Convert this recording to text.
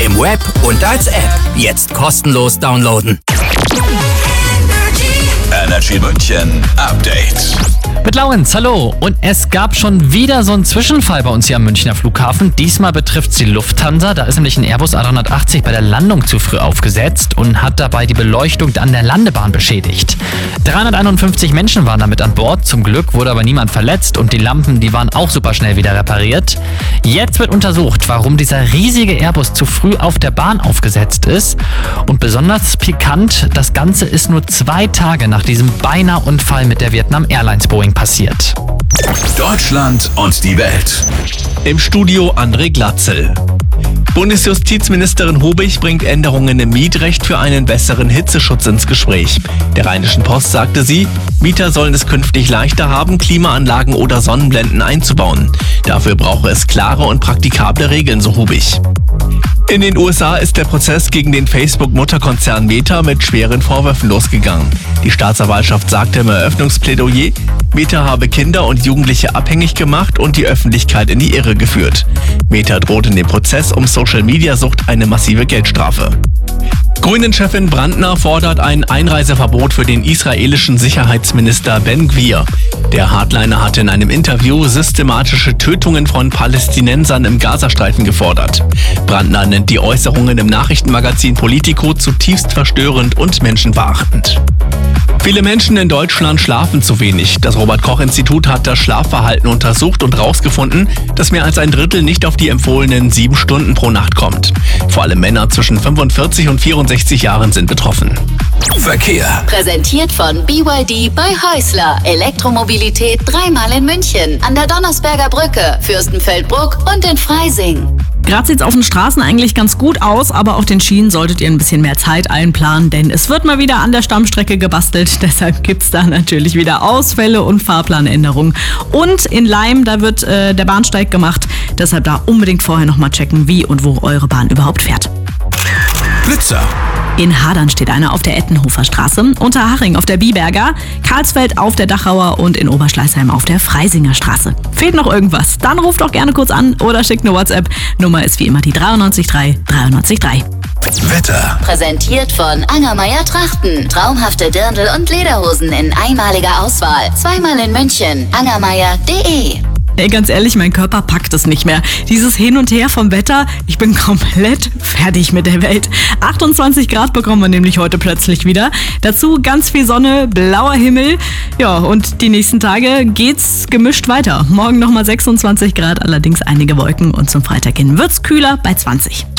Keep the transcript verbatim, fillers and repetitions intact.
Im Web und als App. Jetzt kostenlos downloaden. Energy München Update. Mit Laurenz, hallo. Und es gab schon wieder so einen Zwischenfall bei uns hier am Münchner Flughafen. Diesmal betrifft es die Lufthansa. Da ist nämlich ein Airbus A drei achtzig bei der Landung zu früh aufgesetzt und hat dabei die Beleuchtung an der Landebahn beschädigt. dreihunderteinundfünfzig Menschen waren damit an Bord. Zum Glück wurde aber niemand verletzt und die Lampen, die waren auch super schnell wieder repariert. Jetzt wird untersucht, warum dieser riesige Airbus zu früh auf der Bahn aufgesetzt ist. Und besonders pikant, das Ganze ist nur zwei Tage nach diesem Beinahe-Unfall mit der Vietnam Airlines Boeing passiert. Deutschland und die Welt. Im Studio André Glatzel. Bundesjustizministerin Hubich bringt Änderungen im Mietrecht für einen besseren Hitzeschutz ins Gespräch. Der Rheinischen Post sagte sie, Mieter sollen es künftig leichter haben, Klimaanlagen oder Sonnenblenden einzubauen. Dafür brauche es klare und praktikable Regeln, so Hubich. In den U S A ist der Prozess gegen den Facebook-Mutterkonzern Meta mit schweren Vorwürfen losgegangen. Die Staatsanwaltschaft sagte im Eröffnungsplädoyer, Meta habe Kinder und Jugendliche abhängig gemacht und die Öffentlichkeit in die Irre geführt. Meta droht in dem Prozess um Social-Media-Sucht eine massive Geldstrafe. Grünen-Chefin Brandner fordert ein Einreiseverbot für den israelischen Sicherheitsminister Ben Gvir. Der Hardliner hatte in einem Interview systematische Tötungen von Palästinensern im Gazastreifen gefordert. Brandner nennt die Äußerungen im Nachrichtenmagazin Politico zutiefst verstörend und menschenverachtend. Viele Menschen in Deutschland schlafen zu wenig. Das Robert-Koch-Institut hat das Schlafverhalten untersucht und herausgefunden, dass mehr als ein Drittel nicht auf die empfohlenen sieben Stunden pro Nacht kommt. Vor allem Männer zwischen fünfundvierzig und vierundsechzig Jahren sind betroffen. Verkehr. Präsentiert von B Y D bei Häusler. Elektromobilität dreimal in München. An der Donnersberger Brücke, Fürstenfeldbruck und in Freising. Gerade sieht es auf den Straßen eigentlich ganz gut aus, aber auf den Schienen solltet ihr ein bisschen mehr Zeit einplanen, denn es wird mal wieder an der Stammstrecke gebastelt. Deshalb gibt's da natürlich wieder Ausfälle und Fahrplanänderungen. Und in Leim, da wird äh, der Bahnsteig gemacht. Deshalb da unbedingt vorher nochmal checken, wie und wo eure Bahn überhaupt fährt. Blitzer. In Hadern steht einer auf der Ettenhofer Straße, Unterhaching auf der Biberger, Karlsfeld auf der Dachauer und in Oberschleißheim auf der Freisinger Straße. Fehlt noch irgendwas? Dann ruft doch gerne kurz an oder schickt eine WhatsApp. Nummer ist wie immer die dreiundneunzig drei dreiundneunzig drei. Wetter. Präsentiert von Angermeier Trachten. Traumhafte Dirndl und Lederhosen in einmaliger Auswahl. Zweimal in München. angermeier punkt de. Ey, ganz ehrlich, mein Körper packt es nicht mehr. Dieses Hin und Her vom Wetter, ich bin komplett fertig mit der Welt. achtundzwanzig Grad bekommen wir nämlich heute plötzlich wieder. Dazu ganz viel Sonne, blauer Himmel. Ja, und die nächsten Tage geht's gemischt weiter. Morgen nochmal sechsundzwanzig Grad, allerdings einige Wolken und zum Freitag hin wird's kühler bei zwanzig.